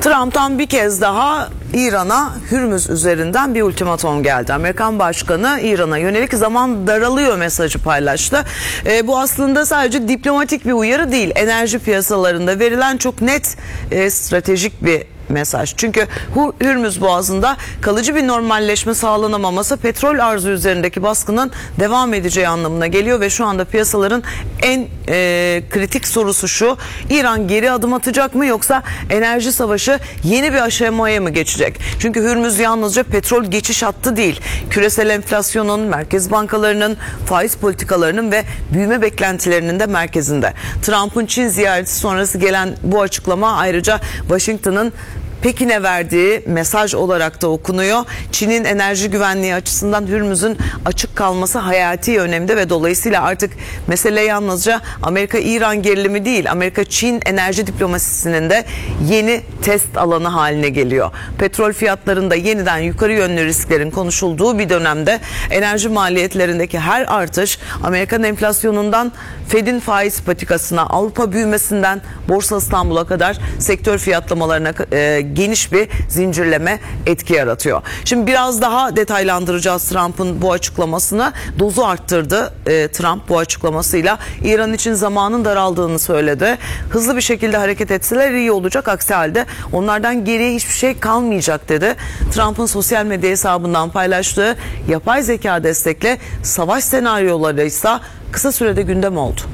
Trump'tan bir kez daha İran'a Hürmüz üzerinden bir ultimatom geldi. Amerikan Başkanı İran'a yönelik zaman daralıyor mesajı paylaştı. Bu aslında sadece diplomatik bir uyarı değil. Enerji piyasalarında verilen çok net stratejik bir mesaj. Çünkü Hürmüz Boğazı'nda kalıcı bir normalleşme sağlanamaması petrol arzı üzerindeki baskının devam edeceği anlamına geliyor ve şu anda piyasaların en kritik sorusu şu: İran geri adım atacak mı, yoksa enerji savaşı yeni bir aşamaya mı geçecek? Çünkü Hürmüz yalnızca petrol geçiş hattı değil. Küresel enflasyonun, merkez bankalarının, faiz politikalarının ve büyüme beklentilerinin de merkezinde. Trump'ın Çin ziyareti sonrası gelen bu açıklama ayrıca Washington'ın Pekin'e verdiği mesaj olarak da okunuyor. Çin'in enerji güvenliği açısından Hürmüz'ün açık kalması hayati önemde ve dolayısıyla artık mesele yalnızca Amerika-İran gerilimi değil, Amerika-Çin enerji diplomasisinin de yeni test alanı haline geliyor. Petrol fiyatlarında yeniden yukarı yönlü risklerin konuşulduğu bir dönemde enerji maliyetlerindeki her artış, Amerikan enflasyonundan Fed'in faiz patikasına, Avrupa büyümesinden Borsa İstanbul'a kadar sektör fiyatlamalarına geniş bir zincirleme etki yaratıyor. Şimdi biraz daha detaylandıracağız Trump'ın bu açıklamasını. Dozu arttırdı Trump bu açıklamasıyla. İran için zamanın daraldığını söyledi. Hızlı bir şekilde hareket etseler iyi olacak. Aksi halde onlardan geriye hiçbir şey kalmayacak dedi. Trump'ın sosyal medya hesabından paylaştığı yapay zeka destekli savaş senaryoları ise kısa sürede gündem oldu.